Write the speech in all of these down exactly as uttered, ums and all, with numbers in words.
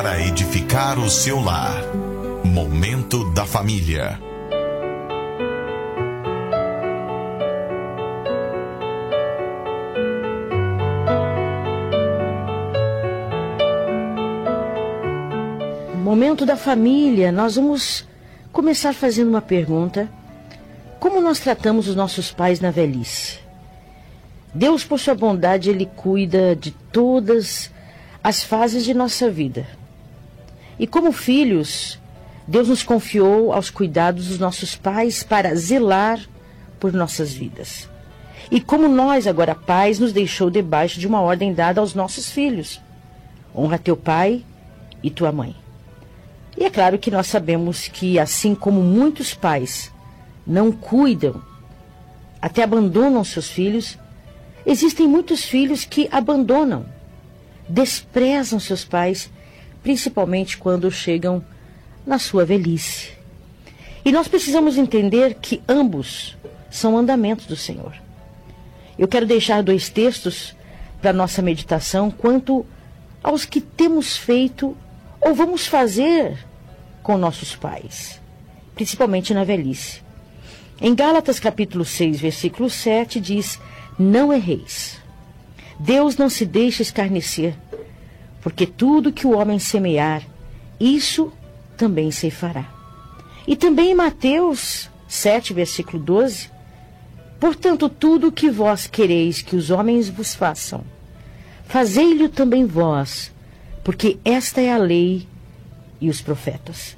para edificar o seu lar. Momento da Família. Momento da Família, nós vamos começar fazendo uma pergunta. Como nós tratamos os nossos pais na velhice? Deus, por sua bondade, Ele cuida de todas as fases de nossa vida. E como filhos, Deus nos confiou aos cuidados dos nossos pais para zelar por nossas vidas. E como nós, agora pais, nos deixou debaixo de uma ordem dada aos nossos filhos. Honra teu pai e tua mãe. E é claro que nós sabemos que, assim como muitos pais não cuidam, até abandonam seus filhos, existem muitos filhos que abandonam, desprezam seus pais, principalmente quando chegam na sua velhice. E nós precisamos entender que ambos são mandamentos do Senhor. Eu quero deixar dois textos para nossa meditação quanto aos que temos feito ou vamos fazer com nossos pais, principalmente na velhice. Em Gálatas capítulo seis, versículo sete, diz: não erreis. Deus não se deixa escarnecer, porque tudo que o homem semear, isso também ceifará. E também em Mateus sete, versículo doze, portanto, tudo o que vós quereis que os homens vos façam, fazei-lhe também vós, porque esta é a lei e os profetas.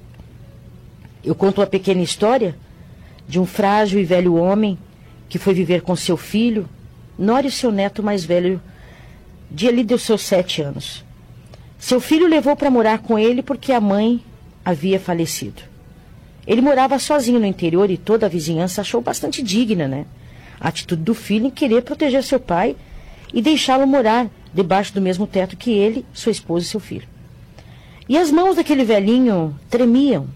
Eu conto uma pequena história de um frágil e velho homem que foi viver com seu filho, Nora e seu neto mais velho, de ali deu seus sete anos. Seu filho levou para morar com ele porque a mãe havia falecido. Ele morava sozinho no interior e toda a vizinhança achou bastante digna, né? A atitude do filho em querer proteger seu pai e deixá-lo morar debaixo do mesmo teto que ele, sua esposa e seu filho. E as mãos daquele velhinho tremiam.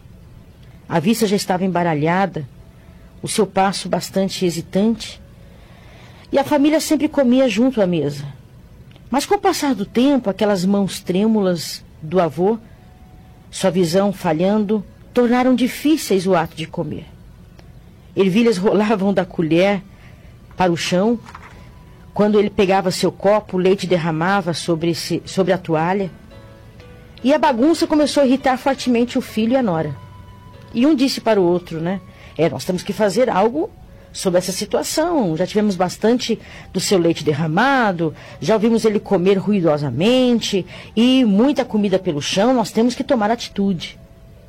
A vista já estava embaralhada, o seu passo bastante hesitante. E a família sempre comia junto à mesa. Mas com o passar do tempo, aquelas mãos trêmulas do avô, sua visão falhando, tornaram difíceis o ato de comer. Ervilhas rolavam da colher para o chão. Quando ele pegava seu copo, o leite derramava sobre, esse, sobre a toalha. E a bagunça começou a irritar fortemente o filho e a nora. E um disse para o outro, né? É, nós temos que fazer algo sobre essa situação. Já tivemos bastante do seu leite derramado, já ouvimos ele comer ruidosamente e muita comida pelo chão, nós temos que tomar atitude.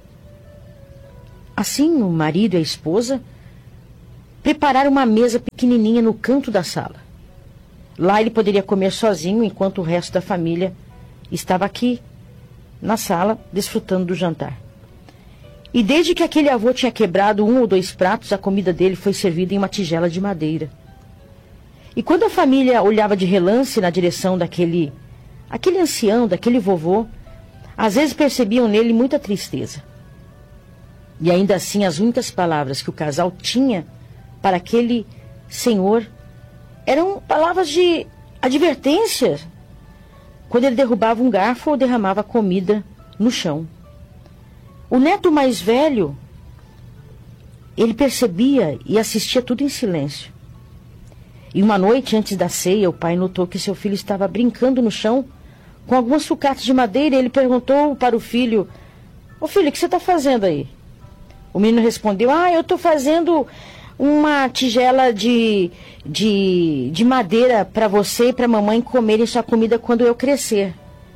Assim, o marido e a esposa prepararam uma mesa pequenininha no canto da sala. Lá ele poderia comer sozinho, enquanto o resto da família estava aqui, na sala, desfrutando do jantar. E desde que aquele avô tinha quebrado um ou dois pratos, a comida dele foi servida em uma tigela de madeira. E quando a família olhava de relance na direção daquele, aquele ancião, daquele vovô, às vezes percebiam nele muita tristeza. E ainda assim, as únicas palavras que o casal tinha para aquele senhor eram palavras de advertência, quando ele derrubava um garfo ou derramava comida no chão. O neto mais velho, ele percebia e assistia tudo em silêncio. E uma noite antes da ceia, o pai notou que seu filho estava brincando no chão com algumas sucatas de madeira. E ele perguntou para o filho: ô filho, o que você está fazendo aí? O menino respondeu: ah, eu estou fazendo uma tigela de, de, de madeira para você e para a mamãe comerem sua comida quando eu crescer.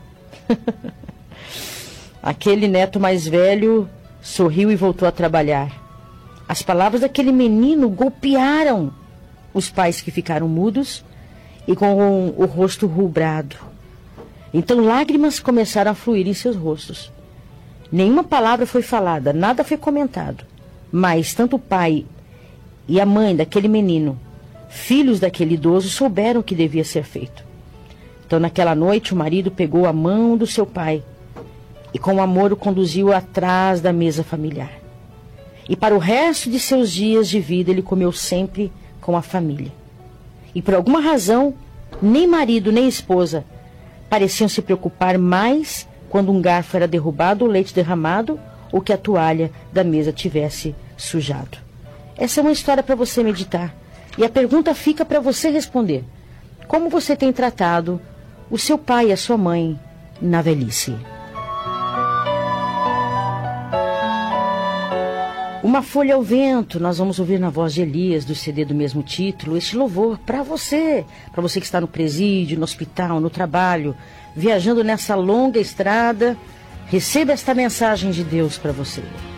Aquele neto mais velho sorriu e voltou a trabalhar. As palavras daquele menino golpearam os pais, que ficaram mudos e com o rosto rubrado. Então lágrimas começaram a fluir em seus rostos. Nenhuma palavra foi falada, nada foi comentado. Mas tanto o pai e a mãe daquele menino, filhos daquele idoso, souberam o que devia ser feito. Então naquela noite o marido pegou a mão do seu pai e com amor o conduziu atrás da mesa familiar. E para o resto de seus dias de vida ele comeu sempre com a família. E por alguma razão, nem marido nem esposa pareciam se preocupar mais quando um garfo era derrubado, o leite derramado, ou que a toalha da mesa tivesse sujado. Essa é uma história para você meditar. E a pergunta fica para você responder. Como você tem tratado o seu pai e a sua mãe na velhice? Uma folha ao vento, nós vamos ouvir na voz de Elias, do C D do mesmo título, este louvor para você, para você que está no presídio, no hospital, no trabalho, viajando nessa longa estrada. Receba esta mensagem de Deus para você.